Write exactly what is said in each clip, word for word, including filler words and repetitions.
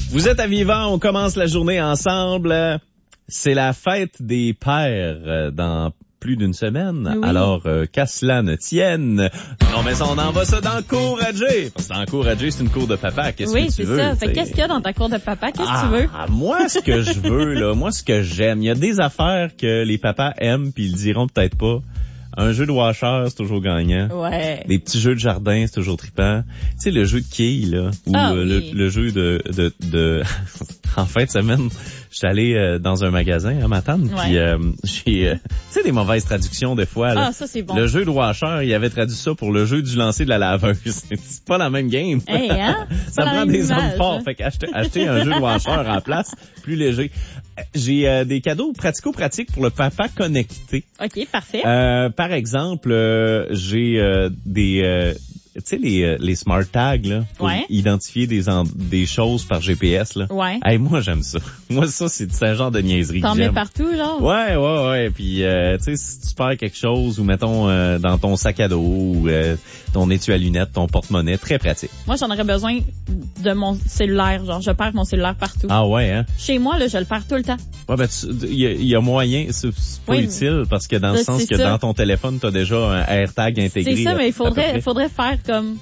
Vous êtes à Vivant, on commence la journée ensemble. C'est la fête des pères dans plus d'une semaine. Oui. Alors, euh, qu'à cela ne tienne. Non, mais ça, on envoie ça dans le cours à Jay. Parce que dans le cours à Jay, c'est une cour de papa. Qu'est-ce oui, que tu veux? Oui, c'est ça. T'sais? Fait qu'est-ce qu'il y a dans ta cour de papa? Qu'est-ce ah, que tu veux? Moi, ce que je veux, là, moi, ce que j'aime, il y a des affaires que les papas aiment puis ils le diront peut-être pas. Un jeu de washer, c'est toujours gagnant. Ouais. Des petits jeux de jardin, c'est toujours trippant. Tu sais, le jeu de quilles, là. Ou ah, euh, oui. le, le jeu de... de, de... en fin de semaine, j'étais allé euh, dans un magasin à Matane, ouais. puis euh, j'ai... Euh, tu sais, des mauvaises traductions des fois. Là. Ah, ça, c'est bon. Le jeu de washer, il avait traduit ça pour le jeu du lancer de la laveuse. C'est pas la même game. Hey, hein? Ça pas prend des image, hommes forts. Hein? Fait qu'acheter acheter un jeu de washer en place, plus léger. J'ai euh, des cadeaux pratico-pratiques pour le papa connecté. OK, parfait. Euh, par exemple, euh, j'ai euh, des... Euh, tu sais, les, les smart tags, là, pour ouais. identifier des, en, des choses par G P S, là. Ouais. Hey, moi, j'aime ça. Moi, ça, c'est, c'est un genre de niaiserie T'en que j'aime. mets partout, genre? Ouais, ouais, ouais. Puis, euh, tu sais, si tu perds quelque chose, ou mettons, euh, dans ton sac à dos, ou euh, ton étui à lunettes, ton porte-monnaie, très pratique. Moi, j'en aurais besoin de mon cellulaire. Genre, je perds mon cellulaire partout. Ah ouais, hein? Chez moi, là, je le perds tout le temps. Ouais, ben, il y, y a moyen, c'est, c'est pas oui, utile, parce que dans le sens que ça. dans ton téléphone, t'as déjà un AirTag intégré. C'est ça, là, mais il faudrait, faudrait faire comme...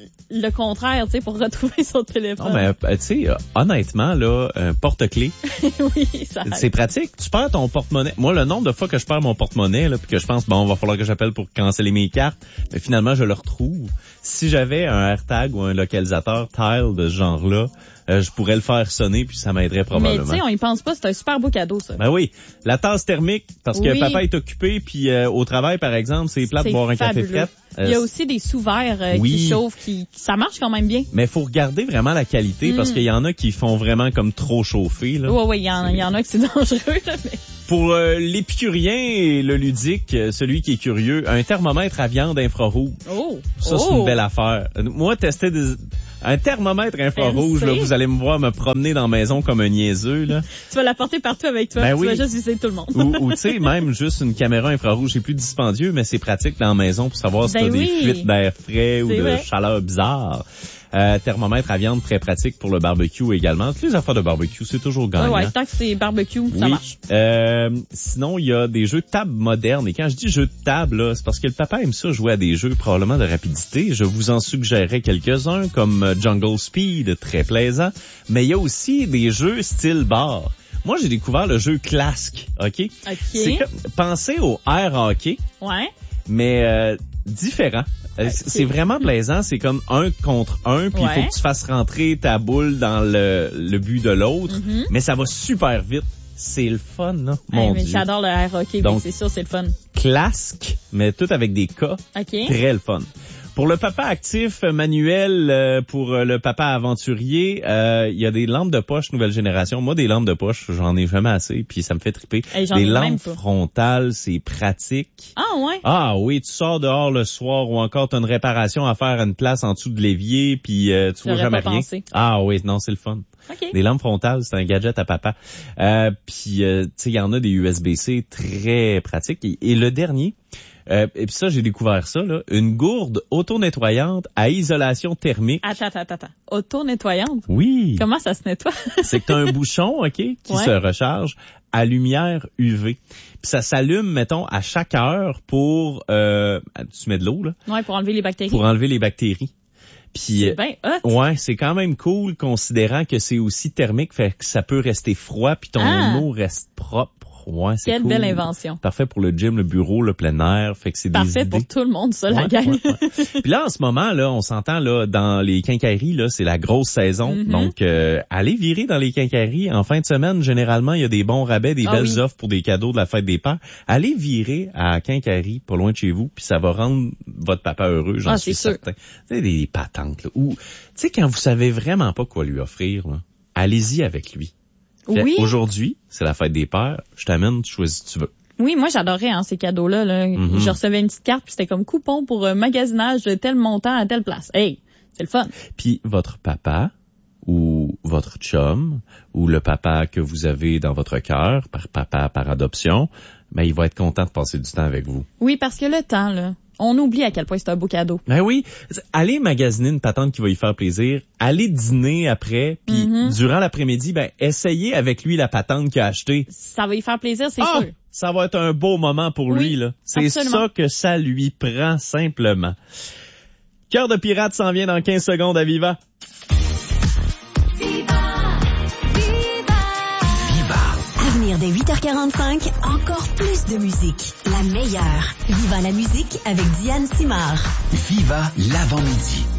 le contraire, tu sais, pour retrouver son téléphone. Non, mais tu sais, honnêtement, là, un porte-clés, oui, ça aide. C'est pratique. Tu perds ton porte-monnaie. Moi, le nombre de fois que je perds mon porte-monnaie, là, puis que je pense, bon, va falloir que j'appelle pour canceller mes cartes, mais finalement, je le retrouve. Si j'avais un AirTag ou un localisateur Tile de ce genre-là, euh, je pourrais le faire sonner, puis ça m'aiderait probablement. Mais tu sais, on y pense pas, c'est un super beau cadeau, ça. Ben oui. La tasse thermique, parce que oui. papa est occupé, puis euh, au travail, par exemple, c'est plate de boire un fabuleux. café frais. Euh, Il y a aussi des sous-verres euh, oui. qui chauffent, qui, qui ça marche quand même bien. Mais faut regarder vraiment la qualité, mm. parce qu'il y en a qui font vraiment comme trop chauffer. Là. Oui, oui, il y, en, il y en a qui c'est dangereux. Là, mais... Pour euh, l'épicurien et le ludique, celui qui est curieux, un thermomètre à viande infrarouge. Oh! Ça, oh. c'est une belle affaire. Moi, tester des... un thermomètre infrarouge, là, vous allez me voir me promener dans la maison comme un niaiseux. Là. Tu vas l'apporter partout avec toi, ben tu oui. vas juste visiter tout le monde. ou, ou tu sais, même juste une caméra infrarouge, c'est plus dispendieux, mais c'est pratique dans la maison pour savoir si ben t'as oui. des fuites d'air frais ou c'est de vrai. chaleur bizarre. Euh, thermomètre à viande très pratique pour le barbecue également. Toutes les affaires de barbecue, c'est toujours gagnant. Ouais, ouais, tant que c'est barbecue, oui. ça marche. Euh, sinon, il y a des jeux de table modernes. Et quand je dis jeux de table, là, c'est parce que le papa aime ça jouer à des jeux probablement de rapidité. Je vous en suggérerais quelques-uns comme Jungle Speed, très plaisant. Mais il y a aussi des jeux style bar. Moi, j'ai découvert le jeu Clask, OK? OK. C'est comme, pensez au air hockey. Ouais. Mais euh, différent. Okay. C'est vraiment plaisant. C'est comme un contre un, puis il ouais. faut que tu fasses rentrer ta boule dans le, le but de l'autre. Mm-hmm. Mais ça va super vite. C'est le fun, là. Mon hey, mais Dieu. J'adore le air hockey, donc c'est sûr, c'est le fun. Clask, mais tout avec des K. Okay. Très le fun. Pour le papa actif manuel, euh, pour le papa aventurier, euh, il y a des lampes de poche nouvelle génération. Moi, des lampes de poche, j'en ai jamais assez, puis ça me fait triper. Hey, des lampes frontales, c'est pratique. Ah ouais? Ah oui, tu sors dehors le soir ou encore tu as une réparation à faire à une place en dessous de l'évier, puis euh, tu vois jamais pas rien. Pensé. Ah oui, non, c'est le fun. Okay. Des lampes frontales, c'est un gadget à papa. Euh, puis, euh, tu sais, il y en a des U S B C très pratiques. Et, et le dernier... Euh, et puis ça, j'ai découvert ça, là. Une gourde auto-nettoyante à isolation thermique. Attends, attends, attends. Auto-nettoyante? Oui. Comment ça se nettoie? C'est que t'as un bouchon, OK, qui ouais. se recharge à lumière U V. Puis ça s'allume, mettons, à chaque heure pour... Euh, tu mets de l'eau, là. Ouais, pour enlever les bactéries. Pour enlever les bactéries. Puis, c'est bien hot. Ouais, c'est quand même cool, considérant que c'est aussi thermique, fait que ça peut rester froid, puis ton ah. eau reste propre. Ouais, c'est Quelle cool. belle invention. Parfait pour le gym, le bureau, le plein air. Fait que c'est parfait des idées. pour tout le monde, ça, ouais, la gang. Ouais, ouais. Puis là, en ce moment, là, on s'entend là dans les quincailleries, là, c'est la grosse saison. Mm-hmm. Donc, euh, allez virer dans les quincailleries. En fin de semaine, généralement, il y a des bons rabais, des ah, belles oui. offres pour des cadeaux de la fête des pères. Allez virer à la quincaillerie, pas loin de chez vous, puis ça va rendre votre papa heureux, j'en ah, suis c'est certain. Tu sais, des patentes, là. Ou, tu sais, quand vous savez vraiment pas quoi lui offrir, là, allez-y avec lui. Oui. Aujourd'hui, c'est la fête des pères. Je t'amène, tu choisis si tu veux. Oui, moi j'adorais hein, ces cadeaux-là. Là. Mm-hmm. Je recevais une petite carte, puis c'était comme coupon pour euh, magasinage de tel montant à telle place. Hey, c'est le fun. Puis votre papa ou votre chum ou le papa que vous avez dans votre cœur, par papa par adoption, ben il va être content de passer du temps avec vous. Oui, parce que le temps, là, On oublie à quel point c'est un beau cadeau. Ben oui. Allez magasiner une patente qui va lui faire plaisir. Allez dîner après. Puis mm-hmm. durant l'après-midi, ben essayez avec lui la patente qu'il a achetée. Ça va lui faire plaisir, c'est ah, sûr. Ça va être un beau moment pour oui, lui, là. C'est absolument. ça que ça lui prend, simplement. Cœur de pirate s'en vient dans quinze secondes à Viva. Dès huit heures quarante-cinq, encore plus de musique. La meilleure. Viva la musique avec Diane Simard. Viva l'avant-midi.